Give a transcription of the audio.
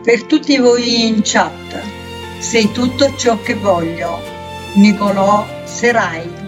Per tutti voi in chat, sei tutto ciò che voglio. Nicolò Serai.